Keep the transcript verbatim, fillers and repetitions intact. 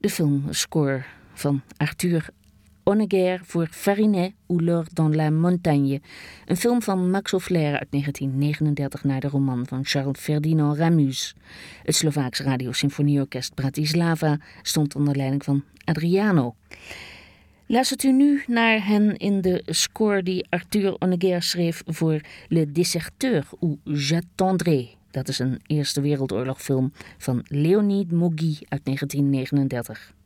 De filmscore van Arthur Honegger voor Farinet ou l'heure dans la montagne. Een film van Max O'Flair uit negentien negenendertig naar de roman van Charles Ferdinand Ramus. Het Slovaaks Radiosymfonieorkest Bratislava stond onder leiding van Adriano. Luistert u nu naar hen in de score die Arthur Honegger schreef voor Le Déserteur ou J'attendrai. Dat is een Eerste Wereldoorlogfilm van Leonid Mogi uit negentien negenendertig.